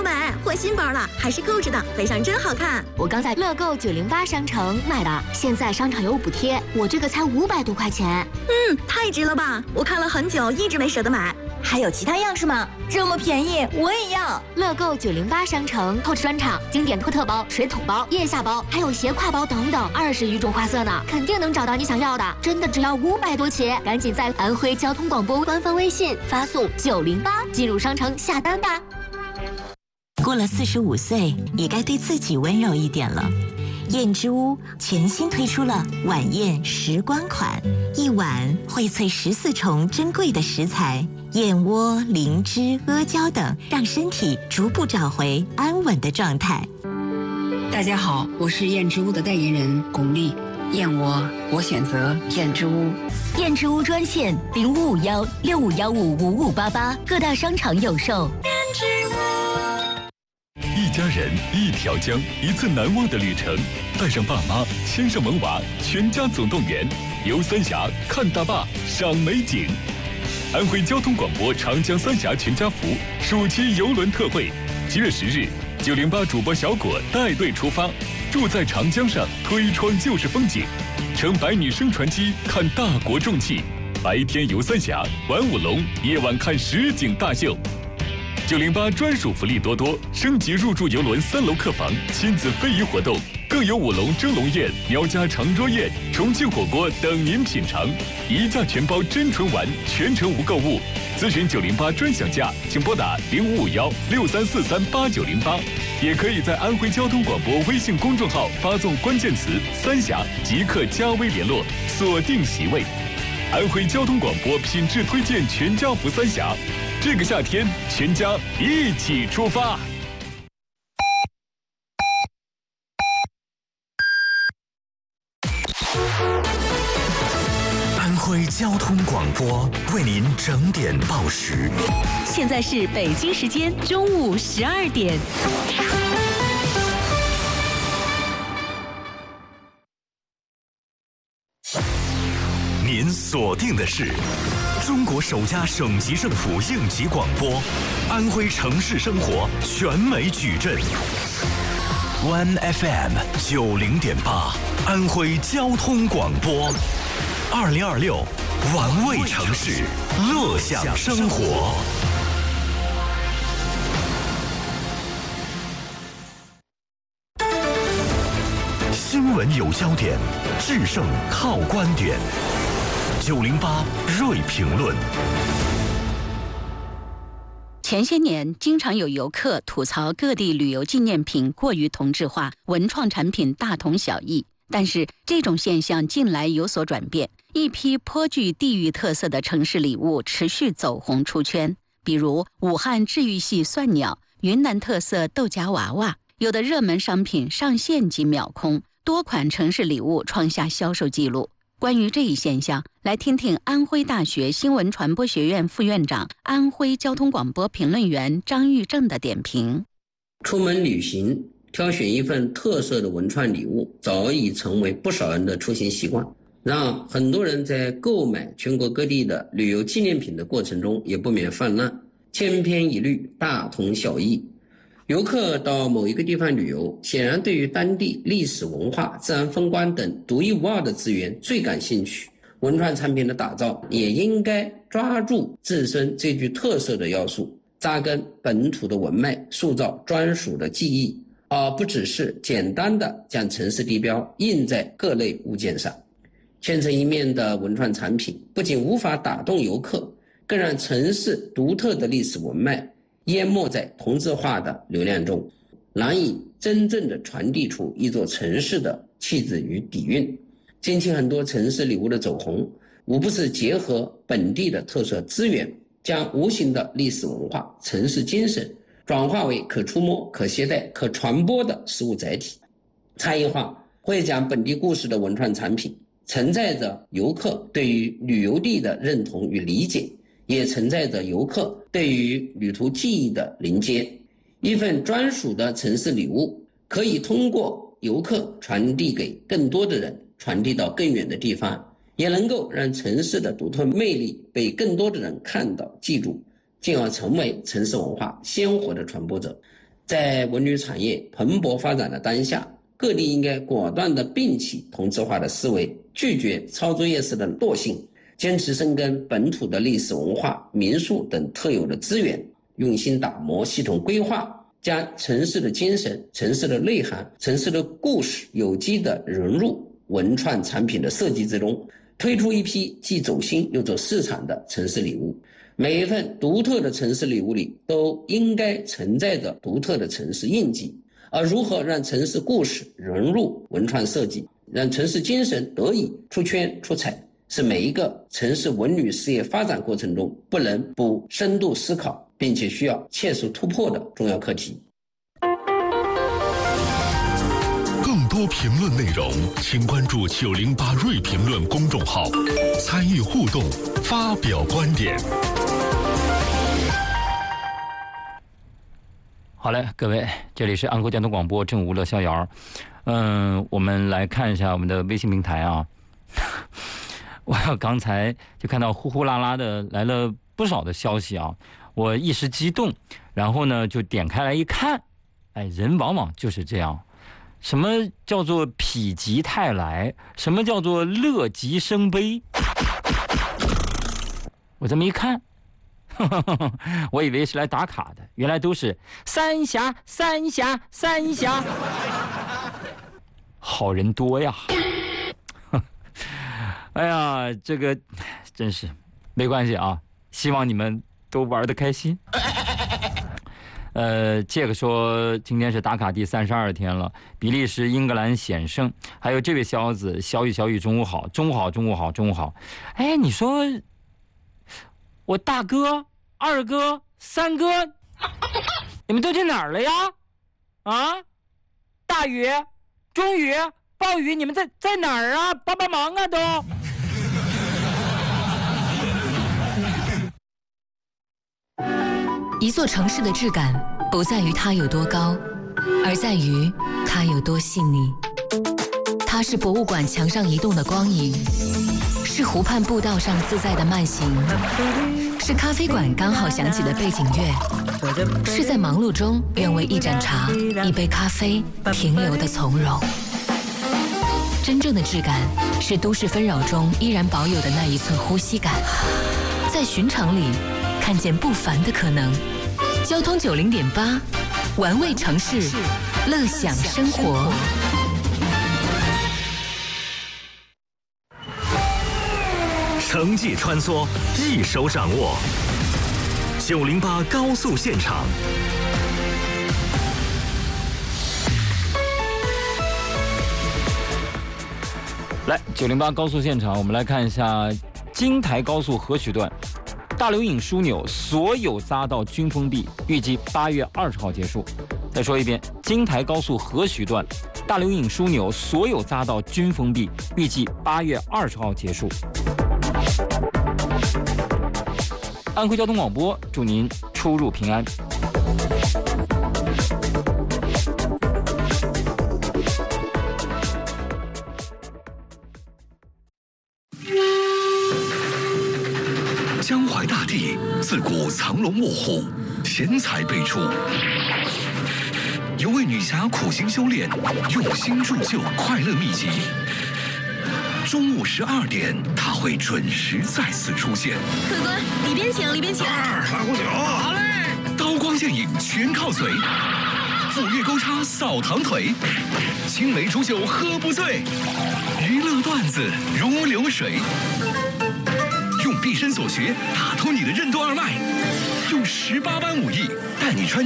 买，换新包了，还是购置的，背上真好看。 我刚在乐购908商城买的，现在商场有补贴，我这个才500多块钱。 太值了吧！我看了很久，一直没舍得买。 还有其他样式吗？这么便宜，我也要！ 乐购908商城购置专场，经典托特包、水桶包、腋下包，还有斜挎包等等，20余种花色呢，肯定能找到你想要的。真的只要500多起，赶紧在安徽交通广播官方微信发送908进入商城下单吧。 过了45岁，也该对自己温柔一点了。燕之屋全新推出了晚宴时光款，一碗荟萃14重珍贵的食材，燕窝、灵芝、阿胶等，让身体逐步找回安稳的状态。 大家好，我是燕之屋的代言人巩俐。燕窝，我选择燕之屋。 燕之屋专线0551651588，各大商场有售。燕之屋。 一家人，一条江，一次难忘的旅程。带上爸妈，牵上萌娃，全家总动员，游三峡，看大坝，赏美景。安徽交通广播长江三峡全家福暑期邮轮特惠，7月10日，908主播小果带队出发，住在长江上，推窗就是风景，乘百女升船机看大国重器，白天游三峡，玩舞龙，夜晚看实景大秀。908专属福利多多，升级入住邮轮3楼客房，亲子非遗活动，更有舞龙蒸笼宴、苗家长桌宴、重庆火锅等您品尝，一价全包真纯玩，全程无购物。咨询908专享价，请拨打055163438908，也可以在安徽交通广播微信公众号发送关键词“三峡”即刻加微联络，锁定席位。安徽交通广播品质推荐全家福三峡，这个夏天全家一起出发。 安徽交通广播为您整点报时， 现在是北京时间中午12点。 您锁定的是中国首家省级政府应急广播，安徽城市生活全美矩阵。One FM 90.8，安徽交通广播，2026玩味城市，乐享生活。新闻有焦点，制胜靠观点。908锐评论。 前些年，经常有游客吐槽各地旅游纪念品过于同质化，文创产品大同小异。但是，这种现象近来有所转变，一批颇具地域特色的城市礼物持续走红出圈，比如武汉治愈系蒜鸟、云南特色豆荚娃娃。有的热门商品上线即秒空，多款城市礼物创下销售纪录。关于这一现象，来听听安徽大学新闻传播学院副院长、安徽交通广播评论员张玉正的点评。 出门旅行，挑选一份特色的文创礼物，早已成为不少人的出行习惯，让很多人在购买全国各地的旅游纪念品的过程中，也不免泛滥，千篇一律，大同小异。游客到某一个地方旅游，显然对于当地历史文化、自然风光等独一无二的资源最感兴趣。文创产品的打造也应该抓住自身最具特色的要素，扎根本土的文脉，塑造专属的记忆，而不只是简单的将城市地标印在各类物件上。千城一面的文创产品不仅无法打动游客，更让城市独特的历史文脉淹没在同质化的流量中，难以真正的传递出一座城市的气质与底蕴。近期很多城市礼物的走红，无不是结合本地的特色资源，将无形的历史文化、城市精神转化为可触摸、可携带、可传播的实物载体。差异化会讲本地故事的文创产品，承载着游客对于旅游地的认同与理解，也承载着游客对于旅途记忆的连接。一份专属的城市礼物，可以通过游客传递给更多的人，传递到更远的地方，也能够让城市的独特魅力被更多的人看到、记住，进而成为城市文化鲜活的传播者。 在文旅产业蓬勃发展的当下，各地应该果断地摒弃同质化的思维，拒绝抄作业式的惰性，坚持深耕本土的历史文化、民宿等特有的资源，用心打磨系统规划，将城市的精神、城市的内涵、城市的故事有机地融入文创产品的设计之中，推出一批既走心又走市场的城市礼物。每一份独特的城市礼物里都应该存在着独特的城市印记，而如何让城市故事融入文创设计，让城市精神得以出圈出彩，是每一个城市文旅事业发展过程中不能不深度思考并且需要切实突破的重要课题。 更多评论内容请关注908瑞评论公众号，参与互动，发表观点。 好嘞，各位，这里是安徽交通广播正午乐逍遥。我们来看一下我们的微信平台啊。我刚才就看到呼呼啦啦的来了不少的消息啊，我一时激动，然后呢就点开来一看，哎，人往往就是这样。什么叫做否极泰来？什么叫做乐极生悲？我这么一看，我以为是来打卡的，原来都是三峡，好人多呀！哎呀，这个真是没关系啊，希望你们都玩得开心。这个说今天是打卡第32天了，比利时、英格兰险胜。还有这位小子，小雨，中午好。哎，你说我大哥、二哥、三哥，你们都去哪儿了呀？啊，大雨、中雨、暴雨，你们在哪儿啊？帮帮忙啊都！ 一座城市的质感不在于它有多高，而在于它有多细腻。它是博物馆墙上移动的光影，是湖畔步道上自在的慢行，是咖啡馆刚好响起的背景乐，是在忙碌中愿为一盏茶、一杯咖啡停留的从容。真正的质感是都市纷扰中依然保有的那一寸呼吸感，在寻常里看见不凡的可能。交通90.8，玩味城市，乐享生活。 城际穿梭，一手掌握。908高速现场。 来，908高速现场，我们来看一下京台高速河徐段。大流引枢纽所有匝道均封闭，预计8月20号结束。再说一遍，京台高速河徐段大流引枢纽所有匝道均封闭，预计8月20号结束。安徽交通广播祝您出入平安。 江淮大地自古藏龙卧虎，贤才辈出。有位女侠苦心修炼，用心铸就快乐秘籍。中午12点，她会准时再次出现。 客官，里边请，里边请。 拉壶酒。好嘞。刀光剑影全靠嘴，斧钺钩叉扫堂腿，青梅煮酒喝不醉，娱乐段子如流水。用毕生所学打通你的任督二脉，用18般武艺带你穿